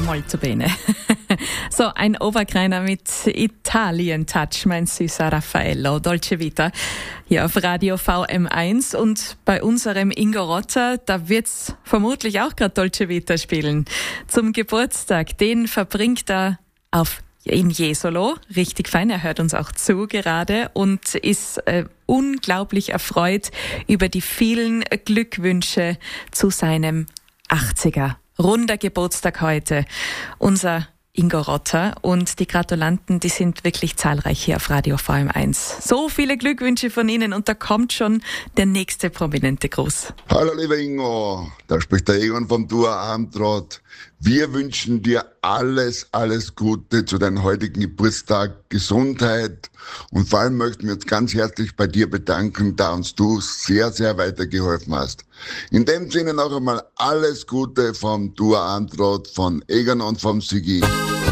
molto bene. So, ein Oberkreiner mit Italien-Touch, mein süßer Raffaello, Dolce Vita, hier auf Radio VM1. Und bei unserem Ingo Rotter, da wird's vermutlich auch gerade Dolce Vita spielen. Zum Geburtstag, den verbringt er in Jesolo, richtig fein, er hört uns auch zu gerade und ist unglaublich erfreut über die vielen Glückwünsche zu seinem 80er. Runder Geburtstag heute. Unser Ingo Rotter und die Gratulanten, die sind wirklich zahlreich hier auf Radio VM1. So viele Glückwünsche von Ihnen und da kommt schon der nächste prominente Gruß. Hallo lieber Ingo, da spricht der Egon vom Duo Abendrot. Wir wünschen dir alles Gute zu deinem heutigen Geburtstag, Gesundheit und vor allem möchten wir uns ganz herzlich bei dir bedanken, da uns du sehr, sehr weitergeholfen hast. In dem Sinne noch einmal alles Gute vom Duo Abendrot, von Egon und vom Sigi.